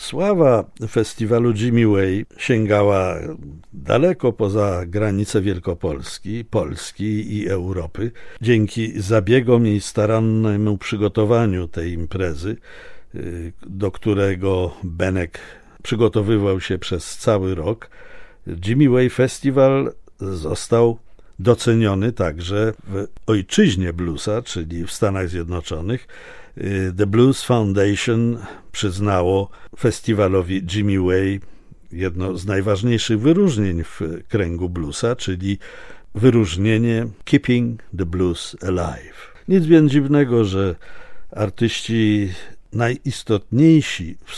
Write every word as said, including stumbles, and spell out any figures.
Sława festiwalu Jimmy Way sięgała daleko poza granice Wielkopolski, Polski i Europy. Dzięki zabiegom i starannemu przygotowaniu tej imprezy, do którego Benek przygotowywał się przez cały rok, Jimmy Way Festival został doceniony także w ojczyźnie bluesa, czyli w Stanach Zjednoczonych. The Blues Foundation przyznało festiwalowi Jimmy Way jedno z najważniejszych wyróżnień w kręgu bluesa, czyli wyróżnienie Keeping the Blues Alive. Nic więc dziwnego, że artyści najistotniejsi w